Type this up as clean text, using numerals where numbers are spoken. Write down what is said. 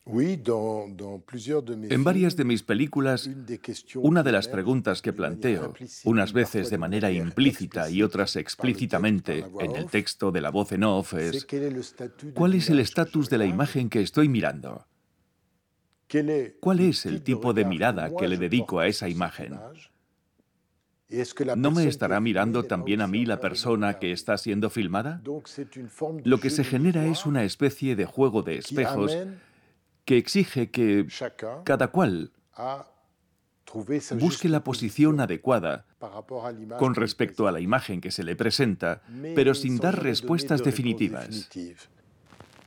En varias de mis películas, una de las preguntas que planteo, unas veces de manera implícita y otras explícitamente en el texto de la voz en off, es ¿cuál es el estatus de la imagen que estoy mirando? ¿Cuál es el tipo de mirada que le dedico a esa imagen? ¿No me estará mirando también a mí la persona que está siendo filmada? Lo que se genera es una especie de juego de espejos que exige que cada cual busque la posición adecuada con respecto a la imagen que se le presenta, pero sin dar respuestas definitivas.